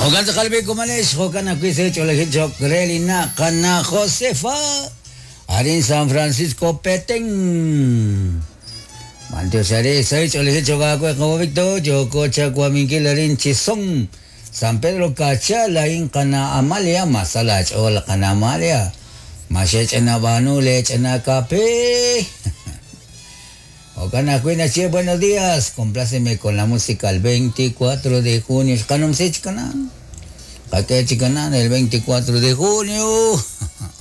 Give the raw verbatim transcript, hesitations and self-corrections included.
Hogan sa kalbi ko manis, hogan na kwise cholahit chok reli na kana Josefa. Arin San Francisco Peteng. Manto sari sai cholahit chok ako kawabito joko chakwa mingkil rin chisong. San Pedro Cacha lain kana Amalia masalah chola kana Amalia. Masya chana banu le chana kape. Hogan ako na siya buenos días. Compláceme con la música el veinticuatro de junio. Kanum se chikana. Kake chikana el veinticuatro de junio.